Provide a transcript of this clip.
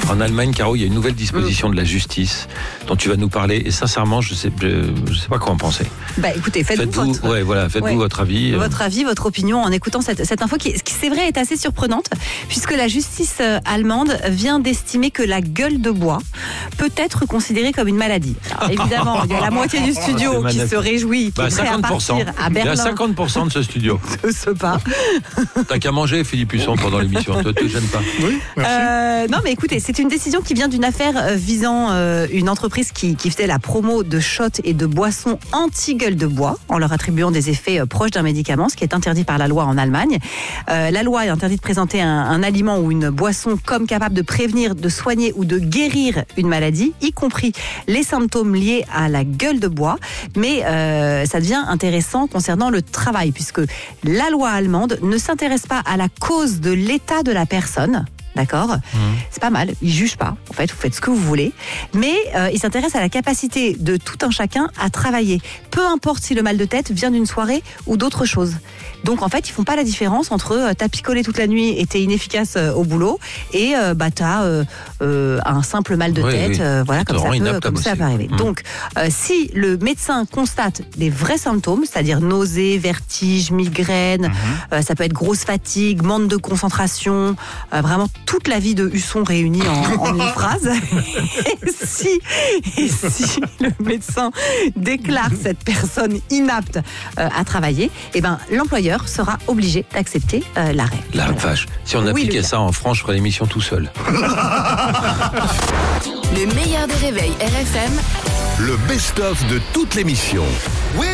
En Allemagne, Caro, il y a une nouvelle disposition de la justice dont tu vas nous parler. Et sincèrement, je sais pas quoi en penser. Écoutez, faites-vous votre avis. Votre avis, votre opinion en écoutant cette info qui, c'est vrai, est assez surprenante, puisque la justice allemande vient d'estimer que la gueule de bois peut être considérée comme une maladie. Alors, évidemment, il y a la moitié du studio qui se réjouit, qui est prêt à partir à Berlin. Il y a 50% de ce studio. Ce pas. T'as qu'à manger, Philippe Husson, pendant l'émission. Toi, te gêne pas. Oui, merci. Non, mais écoutez, c'est une décision qui vient d'une affaire visant une entreprise qui faisait la promo de shots et de boissons anti-gueule de bois, en leur attribuant des effets proches d'un médicament, ce qui est interdit par la loi en Allemagne. La loi interdit de présenter un aliment ou une boisson comme capable de prévenir, de soigner ou de guérir une maladie, y compris les symptômes liés à la gueule de bois. Mais ça devient intéressant concernant le travail, puisque la loi allemande ne s'intéresse pas à la cause de l'état de la personne. D'accord ? C'est pas mal, ils jugent pas. En fait, vous faites ce que vous voulez. Mais ils s'intéressent à la capacité de tout un chacun à travailler. Peu importe si le mal de tête vient d'une soirée ou d'autre chose. Donc, en fait, ils font pas la différence entre t'as picolé toute la nuit et t'es inefficace au boulot et t'as un simple mal de tête. Voilà, comme ça peut arriver. Donc, si le médecin constate des vrais symptômes, c'est-à-dire nausées, vertiges, migraines, ça peut être grosse fatigue, manque de concentration, vraiment toute la vie de Husson réunie en une phrase. Et si le médecin déclare cette personne inapte à travailler, l'employeur sera obligé d'accepter l'arrêt. La vache. Si on appliquait ça en France, je ferais l'émission tout seul. Le meilleur des réveils RFM. Le best-of de toute l'émission.